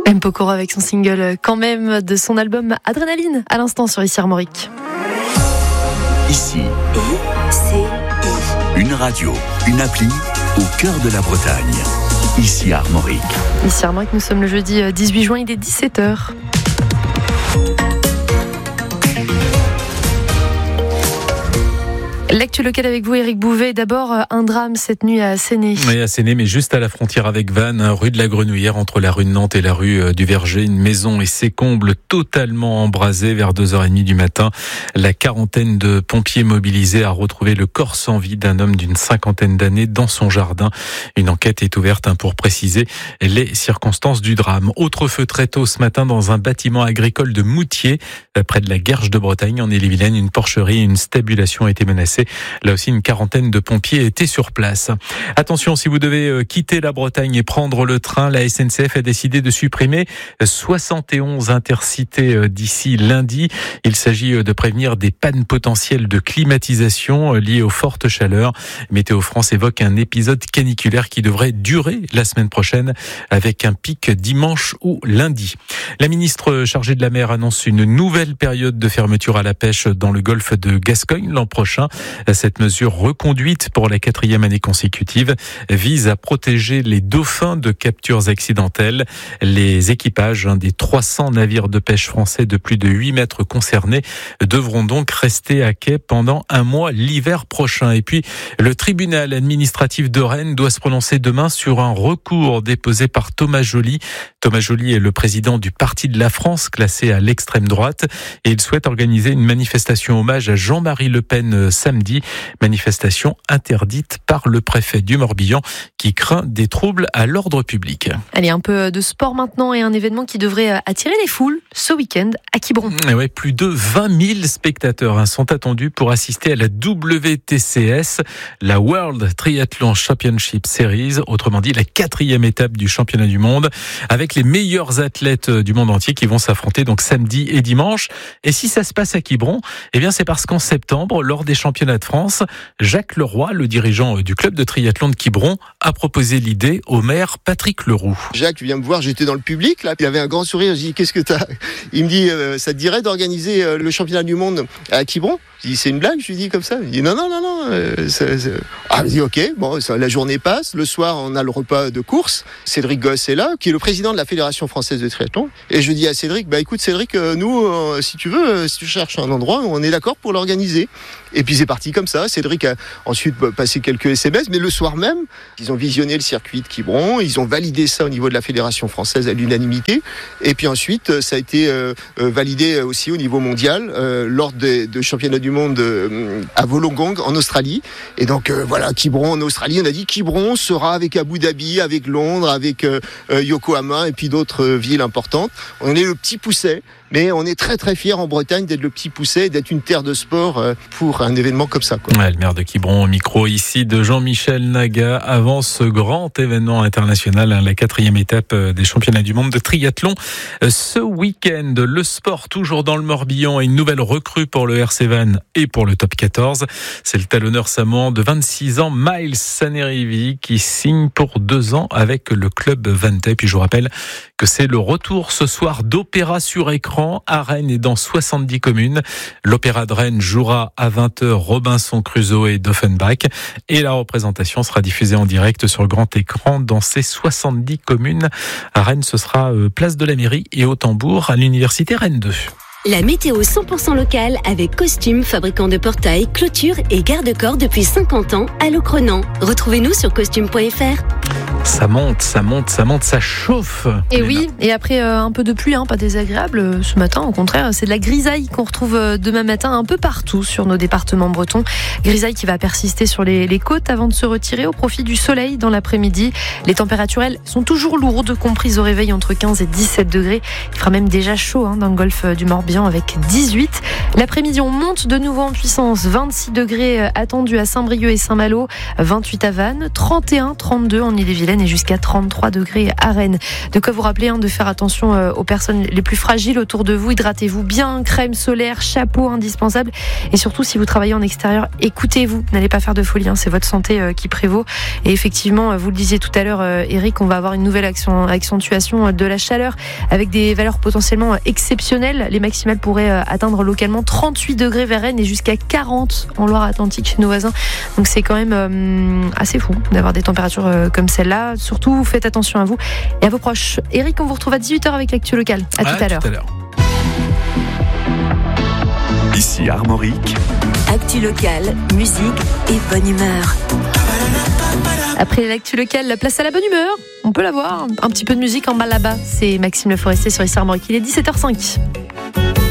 M. Pokora avec son single Quand même de son album Adrénaline à l'instant sur Ici Armorique. Ici, une radio, une appli au cœur de la Bretagne. Ici Armorique. Ici Armorique, nous sommes le jeudi 18 juin, il est 17h. L'actu locale avec vous, Éric Bouvet. D'abord, un drame cette nuit à Séné. Oui, à Séné, mais juste à la frontière avec Vannes, rue de la Grenouillère, entre la rue de Nantes et la rue du Verger. Une maison et ses combles totalement embrasés vers 2h30 du matin. La quarantaine de pompiers mobilisés a retrouvé le corps sans vie d'un homme d'une cinquantaine d'années dans son jardin. Une enquête est ouverte pour préciser les circonstances du drame. Autre feu très tôt ce matin dans un bâtiment agricole de Moutier, près de la Guerche de Bretagne, en Ille-et-Vilaine. Une porcherie et une stabulation a été menacée. Là aussi, une quarantaine de pompiers étaient sur place. Attention, si vous devez quitter la Bretagne et prendre le train, la SNCF a décidé de supprimer 71 intercités d'ici lundi. Il s'agit de prévenir des pannes potentielles de climatisation liées aux fortes chaleurs. Météo France évoque un épisode caniculaire qui devrait durer la semaine prochaine avec un pic dimanche ou lundi. La ministre chargée de la mer annonce une nouvelle période de fermeture à la pêche dans le golfe de Gascogne l'an prochain. Cette mesure reconduite pour la 4e année consécutive vise à protéger les dauphins de captures accidentelles. Les équipages des 300 navires de pêche français de plus de 8 mètres concernés devront donc rester à quai pendant un mois l'hiver prochain. Et puis, le tribunal administratif de Rennes doit se prononcer demain sur un recours déposé par Thomas Joly. Thomas Joly est le président du Parti de la France, classé à l'extrême droite, et il souhaite organiser une manifestation hommage à Jean-Marie Le Pen samedi, manifestation interdite par le préfet du Morbihan qui craint des troubles à l'ordre public. Allez, un peu de sport maintenant et un événement qui devrait attirer les foules ce week-end à Quiberon. Et ouais, plus de 20 000 spectateurs sont attendus pour assister à la WTCS, la World Triathlon Championship Series, autrement dit la 4e étape du championnat du monde, avec les meilleurs athlètes du monde entier qui vont s'affronter donc samedi et dimanche. Et si ça se passe à Quiberon, eh bien c'est parce qu'en septembre, lors des championnats de France, Jacques Leroy, le dirigeant du club de triathlon de Quiberon, a proposé l'idée au maire Patrick Leroux. Jacques vient me voir, j'étais dans le public, là, il avait un grand sourire, je dis qu'est-ce que t'as ? Il me dit ça te dirait d'organiser le championnat du monde à Quiberon ? Je dis c'est une blague, je lui dis comme ça. Il dit non. Ah, je dis ok, bon, la journée passe, le soir on a le repas de course. Cédric Gosse est là, qui est le président de la Fédération française de triathlon. Et je dis à Cédric, écoute Cédric, nous, si tu veux, si tu cherches un endroit, on est d'accord pour l'organiser. Et puis c'est parti comme ça. Cédric a ensuite passé quelques SMS, mais le soir même, ils ont visionné le circuit de Quiberon, ils ont validé ça au niveau de la Fédération française à l'unanimité. Et puis ensuite, ça a été validé aussi au niveau mondial lors de championnats du monde à Wollongong en Australie. Et donc voilà, Quiberon en Australie, on a dit Quiberon sera avec Abu Dhabi, avec Londres, avec Yokohama et puis d'autres villes importantes. On est le petit pousset. Mais on est très très fiers en Bretagne d'être le petit pousset, d'être une terre de sport pour un événement comme ça. Ouais, le maire de Quiberon au micro ici de Jean-Michel Naga avant ce grand événement international, la 4e étape des championnats du monde de triathlon. Ce week-end, le sport toujours dans le Morbihan et une nouvelle recrue pour le RC Vannes et pour le top 14. C'est le talonneur samoan de 26 ans, Miles Sanerivi, qui signe pour 2 ans avec le club Vantais. Puis je vous rappelle que c'est le retour ce soir d'Opéra sur écran à Rennes et dans 70 communes. L'Opéra de Rennes jouera à 20h Robinson Crusoe et d'Offenbach et la représentation sera diffusée en direct sur grand écran dans ces 70 communes. À Rennes, ce sera place de la mairie et au tambour à l'université Rennes 2. La météo 100% locale avec Costume, fabricant de portails, clôtures et garde-corps depuis 50 ans à Locronan. Retrouvez-nous sur costume.fr. Ça monte, ça chauffe. Et oui, et après un peu de pluie, pas désagréable ce matin, au contraire, c'est de la grisaille qu'on retrouve demain matin un peu partout sur nos départements bretons. Grisaille qui va persister sur les côtes avant de se retirer au profit du soleil dans l'après-midi. Les températures, elles, sont toujours lourdes, comprises au réveil entre 15 et 17 degrés. Il fera même déjà chaud dans le golfe du Morbihan avec 18. L'après-midi, on monte de nouveau en puissance. 26 degrés attendus à Saint-Brieuc et Saint-Malo, 28 à Vannes, 31, 32 en Ille-et-Vilaine Villeurbanne et jusqu'à 33 degrés à Rennes. De quoi vous rappeler de faire attention aux personnes les plus fragiles autour de vous. Hydratez-vous bien, crème solaire, chapeau indispensable. Et surtout, si vous travaillez en extérieur, écoutez-vous. N'allez pas faire de folie, c'est votre santé qui prévaut. Et effectivement, vous le disiez tout à l'heure, Eric, on va avoir une nouvelle accentuation de la chaleur avec des valeurs potentiellement exceptionnelles. Les maximales pourraient atteindre localement 38 degrés vers Rennes et jusqu'à 40 en Loire-Atlantique chez nos voisins. Donc c'est quand même assez fou d'avoir des températures comme celle-là. Surtout, faites attention à vous et à vos proches. Eric, on vous retrouve à 18h avec l'actu locale. À tout à l'heure. Ici Armorique. Actu locale, musique et bonne humeur. Après l'actu locale, la place à la bonne humeur. On peut l'avoir. Un petit peu de musique en bas là-bas. C'est Maxime Le Forestier sur Ici Armorique. Il est 17h05.